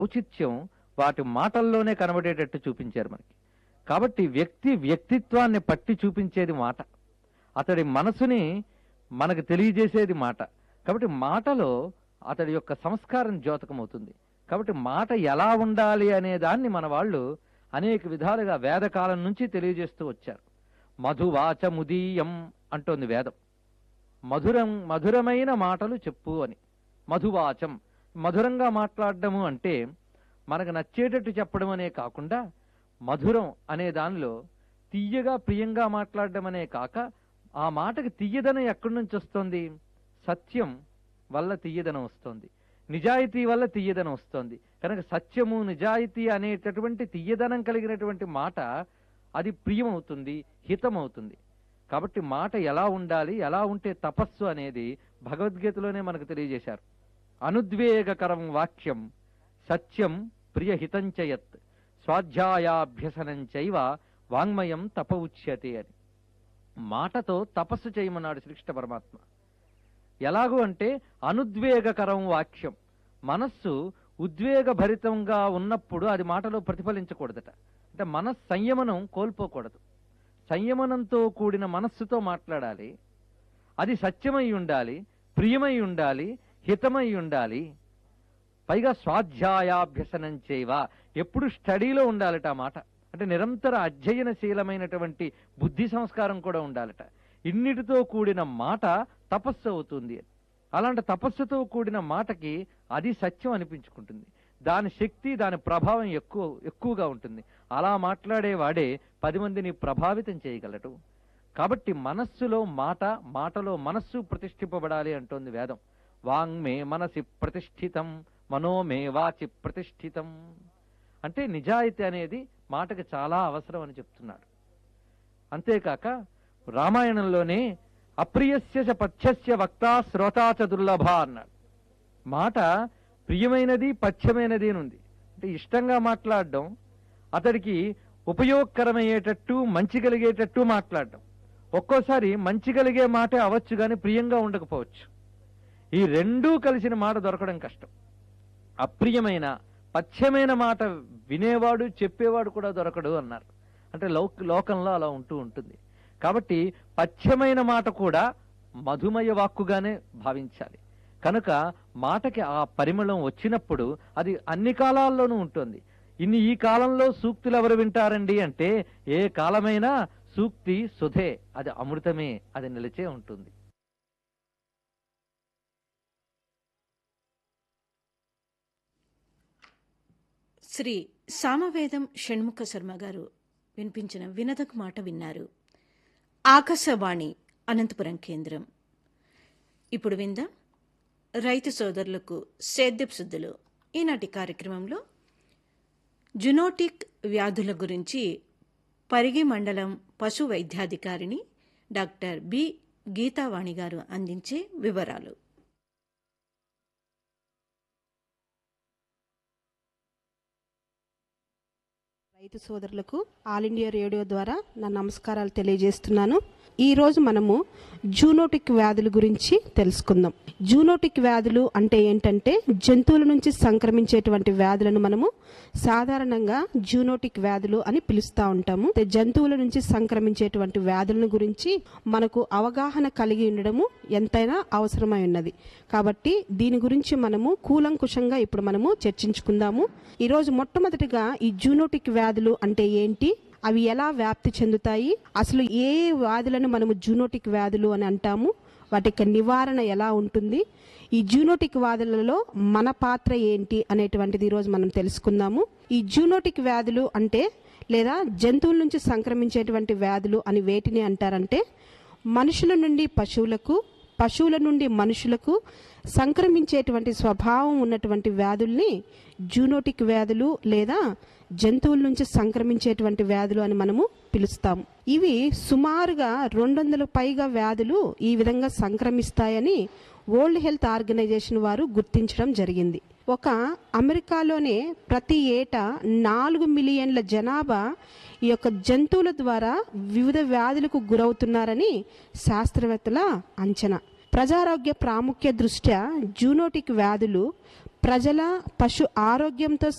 ఔచిత్యం వాటి మాటల్లోనే కనబడేటట్టు చూపించారు మనకి. కాబట్టి వ్యక్తిత్వాన్ని పట్టి చూపించేది మాట, అతడి మనసుని మనకు తెలియజేసేది మాట. కాబట్టి మాటలో అతడి యొక్క సంస్కారం ద్యోతకమవుతుంది. కాబట్టి మాట ఎలా ఉండాలి అనే దాన్ని మన వాళ్ళు అనేక విధాలుగా వేదకాలం నుంచి తెలియజేస్తూ వచ్చారు. మధువాచముదీయం అంటోంది వేదం. మధురమైన మాటలు చెప్పు అని. మధువాచం, మధురంగా మాట్లాడడము అంటే మనకు నచ్చేటట్టు చెప్పడం అనే కాకుండా, మధురం అనే దానిలో తీయగా ప్రియంగా మాట్లాడడం అనే కాక, ఆ మాటకి తీయదనం ఎక్కడి నుంచి వస్తుంది? సత్యం వల్ల తీయదనం వస్తుంది, నిజాయితీ వల్ల తీయదనం వస్తుంది. కనుక సత్యము నిజాయితీ అనేటటువంటి తీయదనం కలిగినటువంటి మాట అది ప్రియమవుతుంది, హితమవుతుంది. కాబట్టి మాట ఎలా ఉండాలి, ఎలా ఉంటే తపస్సు అనేది భగవద్గీతలోనే మనకు తెలియజేశారు. అనుద్వేగకరం వాక్యం సత్యం ప్రియహితంచయత్ స్వాధ్యాయాభ్యసనంచైవ వాంగ్మయం తప ఉచ్యతే అని. మాటతో తపస్సు చేయమన్నాడు శ్రీకృష్ణ పరమాత్మ. ఎలాగూ అంటే అనుద్వేగకరం వాక్యం, మనస్సు ఉద్వేగభరితంగా ఉన్నప్పుడు అది మాటలో ప్రతిఫలించకూడదట. అంటే సంయమనం కోల్పోకూడదు. సంయమనంతో కూడిన మనస్సుతో మాట్లాడాలి. అది సత్యమై ఉండాలి, ప్రియమై ఉండాలి, హితమై ఉండాలి. పైగా స్వాధ్యాయాభ్యసనం చేయవ, ఎప్పుడు స్టడీలో ఉండాలట ఆ మాట. అంటే నిరంతర అధ్యయనశీలమైనటువంటి బుద్ధి సంస్కారం కూడా ఉండాలట. ఇన్నిటితో కూడిన మాట తపస్సు అవుతుంది. అలాంటి తపస్సుతో కూడిన మాటకి అది సత్యం అనిపించుకుంటుంది. దాని శక్తి, దాని ప్రభావం ఎక్కువగా ఉంటుంది. అలా మాట్లాడేవాడే 10 మందిని ప్రభావితం చేయగలడు. కాబట్టి మనస్సులో మాట, మాటలో మనస్సు ప్రతిష్ఠింపబడాలి అంటోంది వేదం. వాంగ్మే మనసి ప్రతిష్ఠితం మనోమే వాచి ప్రతిష్ఠితం. అంటే నిజాయితీ అనేది మాటకి చాలా అవసరం అని చెప్తున్నాడు. అంతేకాక రామాయణంలోనే అప్రియస్య పథ్యస్య వక్తా శ్రోతా చ దుర్లభ అన్నాడు. మాట ప్రియమైనది, పథ్యమైనది అని ఉంది. అంటే ఇష్టంగా మాట్లాడడం, అతడికి ఉపయోగకరమయ్యేటట్టు, మంచి కలిగేటట్టు మాట్లాడడం. ఒక్కోసారి మంచి కలిగే మాటే అవచ్చు కానీ ప్రియంగా ఉండకపోవచ్చు. ఈ రెండూ కలిసిన మాట దొరకడం కష్టం. అప్రియమైన, పథ్యమైన మాట వినేవాడు, చెప్పేవాడు కూడా దొరకడు అన్నారు. అంటే లోకంలో అలా ఉంటూ ఉంటుంది. కాబట్టి పథ్యమైన మాట కూడా మధుమయ వాక్కుగానే భావించాలి. కనుక మాటకి ఆ పరిమళం వచ్చినప్పుడు అది అన్ని కాలాల్లోనూ ఉంటుంది. ఈ కాలంలో సూక్తులు ఎవరు వింటారండి అంటే, ఏ కాలమైనా సూక్తి సుధే, అది అమృతమే, అది నిలిచే ఉంటుంది. శ్రీ సామవేదం షణ్ముఖ శర్మ గారు వినిపించిన వినదకు మాట విన్నారు. ఆకాశవాణి అనంతపురం కేంద్రం. ఇప్పుడు విందాం రైతు సోదరులకు సేద్యపు శుద్ధులు. ఈనాటి కార్యక్రమంలో జునోటిక్ వ్యాధుల గురించి పరిగి మండలం పశు వైద్యాధికారిని డాక్టర్ బి గీతావాణి గారు అందించే వివరాలు. రైతు సోదరులకు ఆల్ ఇండియా రేడియో ద్వారా నా నమస్కారాలు తెలియజేస్తున్నాను. ఈరోజు మనము జూనోటిక్ వ్యాధుల గురించి తెలుసుకుందాం. జూనోటిక్ వ్యాధులు అంటే ఏంటంటే, జంతువుల నుంచి సంక్రమించేటువంటి వ్యాధులను మనము సాధారణంగా జూనోటిక్ వ్యాధులు అని పిలుస్తూ ఉంటాము. జంతువుల నుంచి సంక్రమించేటువంటి వ్యాధులను గురించి మనకు అవగాహన కలిగి ఉండడము ఎంతైనా అవసరమై ఉన్నది. కాబట్టి దీని గురించి మనము కూలంకుషంగా ఇప్పుడు మనము చర్చించుకుందాము. ఈరోజు మొట్టమొదటిగా ఈ జూనోటిక్ వ్యాధులు అంటే ఏంటి, అవి ఎలా వ్యాప్తి చెందుతాయి, అసలు ఏ వ్యాధులను మనము జూనోటిక్ వ్యాధులు అని అంటాము, వాటి యొక్క నివారణ ఎలా ఉంటుంది, ఈ జూనోటిక్ వ్యాధులలో మన పాత్ర ఏంటి అనేటువంటిది ఈరోజు మనం తెలుసుకుందాము. ఈ జూనోటిక్ వ్యాధులు అంటే, లేదా జంతువుల నుంచి సంక్రమించేటువంటి వ్యాధులు అని వేటిని అంటారంటే, మనుషుల నుండి పశువులకు, పశువుల నుండి మనుషులకు సంక్రమించేటువంటి స్వభావం ఉన్నటువంటి వ్యాధుల్ని జూనోటిక్ వ్యాధులు లేదా జంతువుల నుంచి సంక్రమించేటువంటి వ్యాధులు అని మనము పిలుస్తాము. ఇవి సుమారుగా 200 పైగా వ్యాధులు ఈ విధంగా సంక్రమిస్తాయని వరల్డ్ హెల్త్ ఆర్గనైజేషన్ వారు గుర్తించడం జరిగింది. ఒక అమెరికాలోనే ప్రతి ఏటా 4 మిలియన్ల జనాభా ఈ యొక్క జంతువుల ద్వారా వివిధ వ్యాధులకు గురవుతున్నారని శాస్త్రవేత్తల అంచనా. ప్రజారోగ్య ప్రాముఖ్య దృష్ట్యా జూనోటిక్ వ్యాధులు ప్రజల పశు ఆరోగ్యంతో